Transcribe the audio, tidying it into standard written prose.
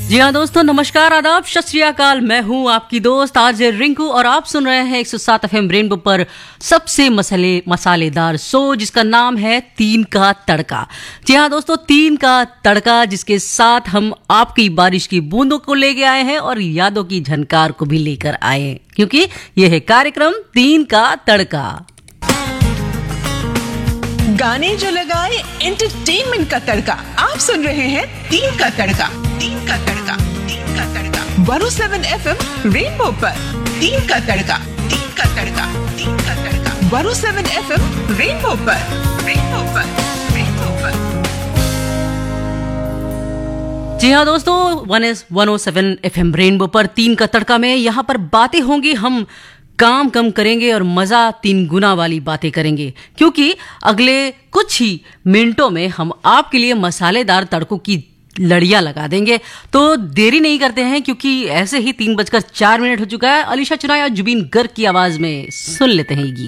जी हाँ दोस्तों, नमस्कार, आदाब, सत श्री अकाल। मैं हूँ आपकी दोस्त आरजे रिंकू और आप सुन रहे हैं 107 एफएम रेनबो पर सबसे मसालेदार शो जिसका नाम है तीन का तड़का। जी हाँ दोस्तों, तीन का तड़का जिसके साथ हम आपकी बारिश की बूंदों को लेके आए हैं और यादों की झनकार को भी लेकर आए हैं, क्योंकि यह है कार्यक्रम तीन का तड़का। गाने जो लगाए एंटरटेनमेंट का तड़का। आप सुन रहे हैं तीन का तड़का, तीन का तड़का, तीन का तड़का 107 एफएम रेनबो पर। तीन का तड़का, तीन का तड़का, तीन का तड़का 107 एफएम रेनबो पर, रेनबो पर, रेनबो पर। जी हाँ दोस्तों, 107 एफएम रेनबो पर तीन का तड़का में यहाँ पर बातें होंगी, हम काम कम करेंगे और मजा 3 गुना वाली बातें करेंगे, क्योंकि अगले कुछ ही मिनटों में हम आपके लिए मसालेदार तड़कों की लड़ियां लगा देंगे। तो देरी नहीं करते हैं, क्योंकि ऐसे ही 3:04 हो चुका है। अलीशा चुनाय और जुबीन गर्ग की आवाज में सुन लेते हैं ये गीत।